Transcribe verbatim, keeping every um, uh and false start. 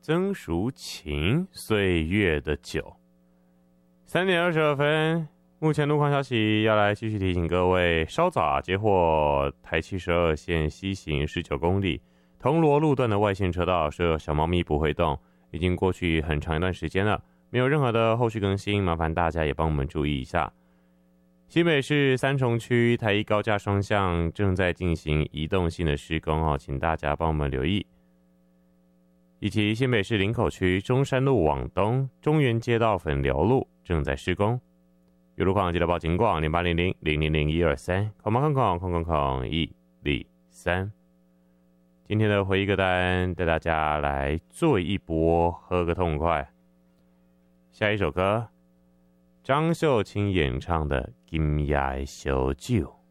曾淑琴岁月的酒。三点二十二分，目前路况消息要来继续提醒各位，稍早啊接获台七十二线西行十九公里铜锣路段的外线车道设小猫咪不会动，已经过去很长一段时间了，没有任何的后续更新，麻烦大家也帮我们注意一下。新北市三重区台一高架双向正在进行移动性的施工哦，请大家帮我们留意。以及新北市林口区中山路往东中原街道粉寮路正在施工，有路况记得报警广零八零零零零零一二三空空空空空空一零三。今天的回忆歌单带大家来做一波，喝个痛快。下一首歌，张秀清演唱的《今夜的烧酒》。